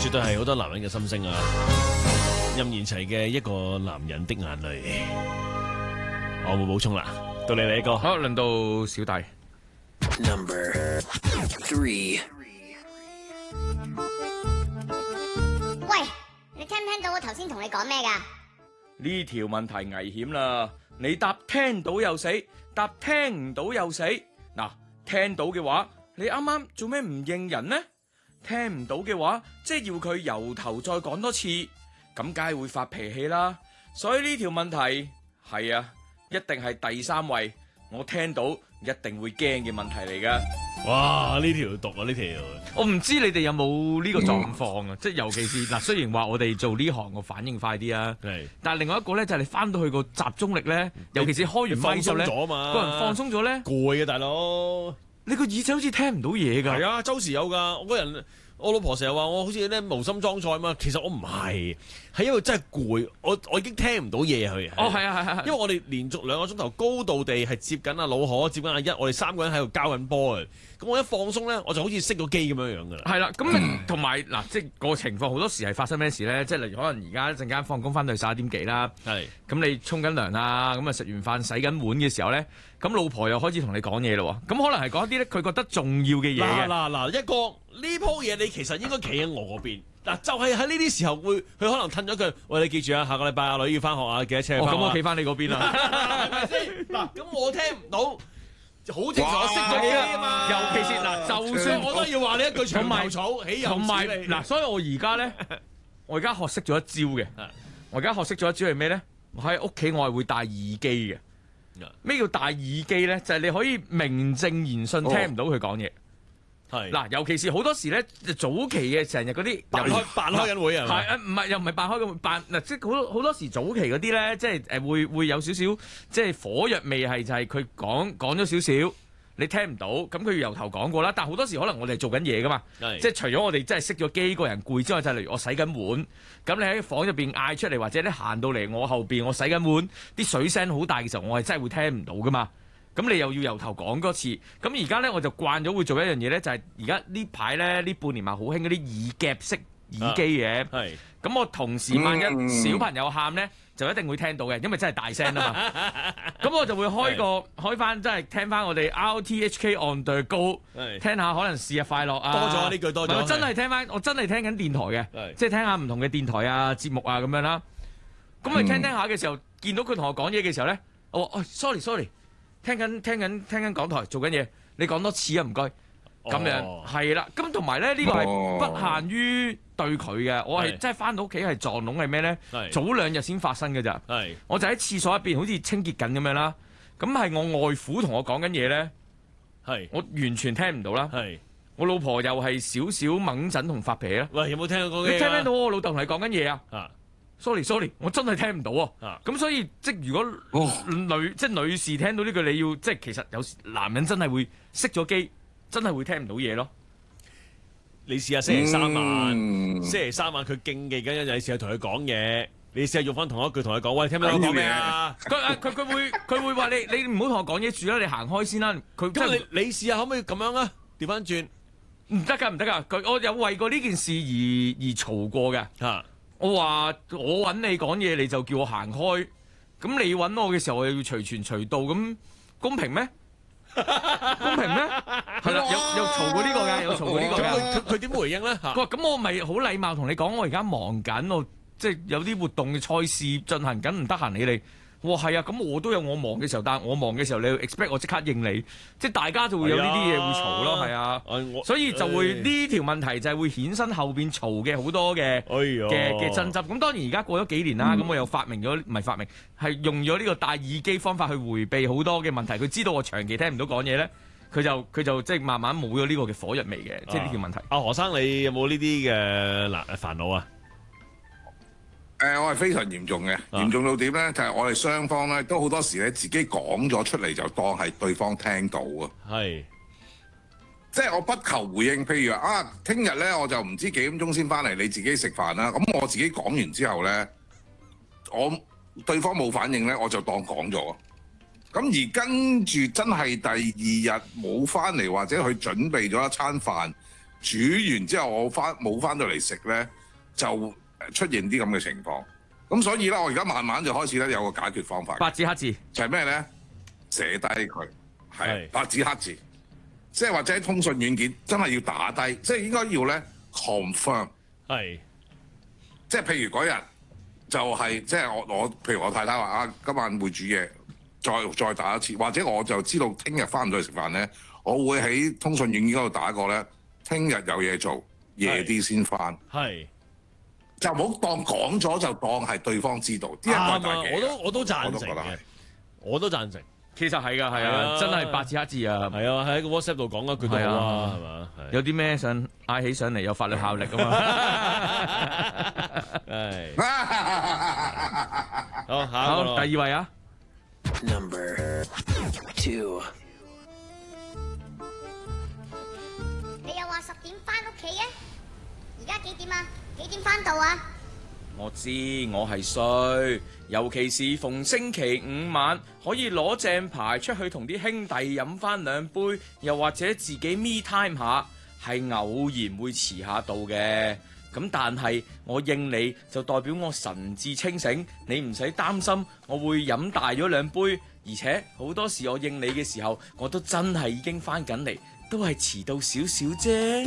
絕對係好多男人嘅心聲啊！任賢齊嘅一個男人的眼淚，我冇補充啦。到你呢個， 好，輪到小弟。 Number 3。 喂，你聽唔聽到我頭先同你講咩㗎？ 呢條問題危險啦！你答聽到又死，答聽唔到又死。嗱，聽到嘅話，你啱啱做咩唔認人呢？聽唔到嘅話，即係要佢由頭再講多次，咁梗係會發脾氣啦。所以呢條問題係啊，一定係第三位，我聽到一定會驚嘅問題嚟噶。 哇！呢條毒啊，呢條。 我唔知你哋有冇呢個狀況啊？即係尤其是嗱，雖然話我哋做呢行個反應快啲啊， 係， 但係另外一個咧就係你翻到去個集中力咧，尤其是開完咪之後咧， 放鬆咗嘛， 個人放鬆咗咧， 攰啊大佬。 你個耳仔好似聽唔到嘢㗎。 係啊，周時有㗎。我個人，我老婆成日話我好似咧無心裝載嘛，其實我唔係，係因為真係攰，我已經聽唔到嘢佢。 哦，係啊，係啊， 因為我哋連續2個鐘頭高度地係接緊阿老可，接緊阿一，我哋3個人喺度交緊波嘅。咁我一放鬆咧，我就好似熄咗機咁樣樣㗎啦。 係啦，咁同埋嗱，即係個情況好多時係發生咩事咧？即係例如可能而家一陣間放工翻到去11點幾啦， 係，咁你沖緊涼啊，咁啊食完飯洗緊碗嘅時候咧，咁老婆又開始同你講嘢咯喎，咁可能係講一啲咧佢覺得重要嘅嘢嘅。 嗱，一個呢鋪嘢你其實應該企喺我嗰邊。嗱，就係喺呢啲時候佢可能褪咗句，喂，你記住啊，下個禮拜阿女要翻學啊，記得車去翻學。 咁我企翻你嗰邊啦， 係咪先？嗱，咁我聽唔到，好正常，我熄咗機啊嘛。 尤其是嗱，就算我都要話你一句長頭草，起又同埋嗱，所以我而家咧，我而家學識咗一招嘅。我而家學識咗一招係咩咧？我喺屋企我係會戴耳機嘅。咩叫戴耳機咧？就係你可以名正言順聽唔到佢講嘢。係嗱，尤其是好多時咧，早期嘅成日嗰啲扮開緊會係咪？ 係唔係又唔係扮開緊會扮嗱？即係好多時早期嗰啲咧，即係會有少少即係火藥味，係就係佢講咗少少，你聽唔到，咁佢由頭講過啦。但係好多時可能我哋係做緊嘢噶嘛，即係除咗我哋真係熄咗機，個人攰之外，就係例如我洗緊碗，咁你喺房入邊嗌出嚟，或者你行到嚟我後邊，我洗緊碗，啲水聲好大嘅時候，我係真係會聽唔到噶嘛。咁你又要由頭講多次，咁而家咧我就慣咗會做一樣嘢咧，就係而家呢排咧呢半年咪好興嗰啲耳夾式耳機嘅，咁我同時萬一小朋友喊咧，就一定會聽到嘅，因為真係大聲啊嘛。咁我就會開翻，真係聽翻我哋 RTHK On The Go， 聽下可能是日快樂啊， 多咗呢句多咗。 我真係聽翻，我真係聽緊電台嘅，即係聽下唔同嘅電台啊節目啊咁樣啦。咁你聽下嘅時候，見到佢同我講嘢嘅時候咧，我話sorry。聽緊港台做緊嘢，你講多次啊，唔該。咁樣係啦，咁同埋咧呢個係不限於對佢嘅，我係真係翻到屋企係撞聾係咩咧？早2日先發生嘅咋。我就喺廁所入邊好似清潔緊咁樣啦。咁係我外父同我講緊嘢咧，我完全聽唔到啦。我老婆又係少少掹陣同發脾氣啦。 喂，有冇聽到講嘢？ 你聽唔聽到我老豆同你講緊嘢啊？Sorry，我真係聽唔到喎。咁所以即係如果女士聽到呢句，你要即係其實有時男人真係會熄咗機，真係會聽唔到嘢咯。 你試下星期三晚佢競技緊，有陣你試下同佢講嘢，你試下用翻同一句同佢講，喂，聽唔聽到我講咩啊？ 佢會話你唔好同我講嘢住啦，你行開先啦。 咁你試下可唔可以咁樣啊？調翻轉唔得㗎，我有為過呢件事而嘈過嘅。我話我揾你講嘢，你就叫我行開。咁你揾我嘅時候，我又要隨傳隨到，咁公平咩？公平咩？係啦，有嘈過呢個嘅，有嘈過呢個嘅。 佢點回應咧？ 佢話咁我咪好禮貌同你講，我而家忙緊，我即係有啲活動嘅賽事進行緊，唔得閒理你。我話係啊，咁我都有我忙嘅時候，但係我忙嘅時候，你要 expect 我即刻應你，即係大家就會有呢啲嘢會嘈咯，係啊，所以就會呢條問題就係會衍生後邊嘈嘅好多嘅爭執。咁當然而家過咗幾年啦，咁我又發明咗唔係發明，係用咗呢個戴耳機方法去迴避好多嘅問題。佢知道我長期聽唔到講嘢咧，佢就即係慢慢冇咗呢個嘅火藥味嘅，即係呢條問題。 阿何生，你有冇呢啲嘅煩惱啊？ 我係非常嚴重嘅，嚴重到點咧？就係我哋雙方咧都好多時咧自己講咗出嚟就當係對方聽到啊。即係我不求回應。譬如啊，聽日咧我就唔知幾點鐘先翻嚟，你自己食飯啦。咁我自己講完之後咧，對方冇反應咧，我就當講咗。咁而跟住真係第2日冇翻嚟，或者佢準備咗一餐飯，煮完之後我冇翻到嚟食咧。 就出現啲咁嘅情況。咁所以咧，我而家慢慢就開始咧有個解決方法。 白紙黑字就係咩咧？寫低佢，係白紙黑字，即係或者通訊軟件真係要打低，即係應該要咧 confirm。係，即係譬如嗰日就係即係我譬如我太太話啊，今晚會煮嘢，再打一次，或者我就知道聽日翻唔到去食飯咧，我會喺通訊軟件嗰度打過咧，聽日有嘢做，夜啲先翻。係。就唔好當講咗就當係對方知道，啲人講大嘅。我都贊成嘅，我都贊成。其實係㗎，係啊，真係白紙黑字啊。係啊，喺個 WhatsApp 度講一句都好啊，係嘛？有啲咩想嗌起上嚟有法律效力啊嘛。係。好，第二位啊。 Number 2。 你又話10點翻屋企嘅，而家幾點啊？幾點翻到啊？ 我知我係衰，尤其是逢星期五晚可以攞正牌出去同啲兄弟飲翻2杯，又或者自己 me time 下，係偶然會遲下到嘅。咁但係我應你就代表我神志清醒，你唔使擔心我會飲大咗2杯，而且好多時我應你嘅時候，我都真係已經翻緊嚟，都係遲到少少啫。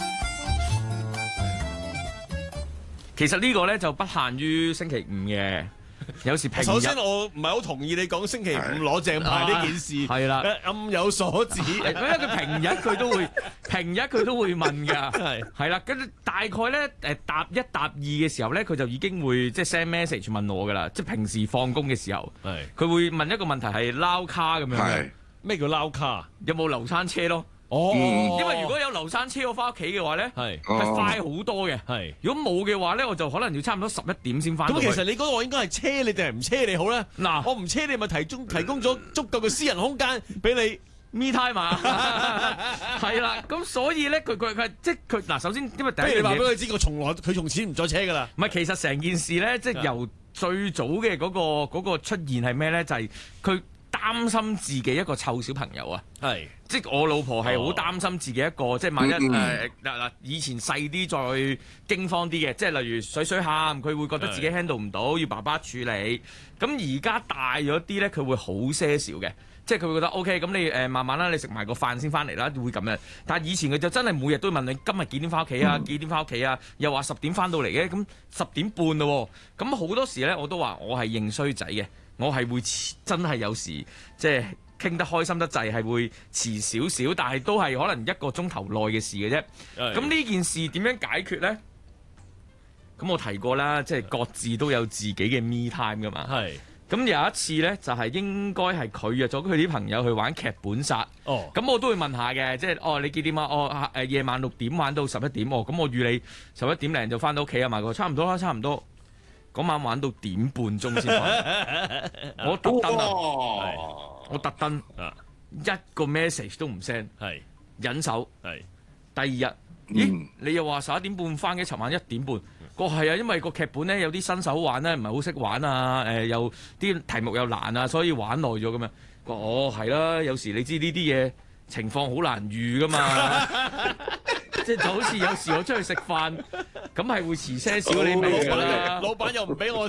其實呢個咧就不限於星期五嘅，有時平日。首先我唔係好同意你講星期五攞正牌呢件事，係啦，暗有所指。因為佢平日佢都會問㗎，係啦，跟住大概咧答1答2嘅時候咧，佢就已經會即係 send message 問我㗎啦，即係平時放工嘅時候，佢會問一個問題係撈卡咁樣嘅。咩叫撈卡？有冇流餐車咯？哦，因為如果有流山車我翻屋企嘅話咧，係快好多嘅。係如果冇嘅話咧，我就可能要差唔多11點先翻到去。咁其實你嗰個應該係車你定係唔車你好咧？嗱，我唔車你咪提供咗足夠嘅私人空間俾你 me time 嘛。係啦，咁所以咧佢即係佢嗱，首先因為第一樣嘢，你話俾佢知佢從此唔再車噶啦。唔係，其實成件事咧，即係由最早嘅嗰個出現係咩咧？就係佢擔心自己一個臭小朋友啊。係。即係我老婆係好擔心自己一個，即係萬一以前細啲再驚慌啲嘅，即係例如水喊，佢會覺得自己 handle 唔到，要爸爸處理。咁而家大咗啲咧，佢會好些少嘅，即係佢會覺得 OK，咁你慢慢啦，你食埋個飯先翻嚟啦，會咁樣。但係以前佢就真係每日都問你今日幾點翻屋企啊？幾點翻屋企啊？又話10點翻到嚟嘅，咁10點半咯。咁好多時咧，我都話我係認衰仔嘅，我係會真係有時即係。傾得開心得滯係會遲少少，但係都係可能1個鐘頭內嘅事嘅啫。咁呢件事點樣解決呢？咁我提過啦，即係各自都有自己嘅 me time 噶嘛。係。咁有一次呢，就係應該係佢約咗佢啲朋友去玩劇本殺。哦。咁我都會問下嘅，即係你幾點啊？夜晚6點玩到11點。咁我預你11點零就翻到屋企啊嘛。佢話差唔多啦，差唔多。嗰晚玩到1點半鐘先翻。我特登我特登一個 message 都唔 send， 忍手。第二日，咦？你又話11點半翻嘅，尋晚1點半。係啊，因為個劇本咧有啲新手玩咧，唔係好識玩啊。又啲題目又難啊，所以玩耐咗咁樣。係啦，有時你知呢啲嘢情況好難預噶嘛。即係就好似有時我出去食飯，咁係會遲些少你明㗎啦。老闆又唔俾我。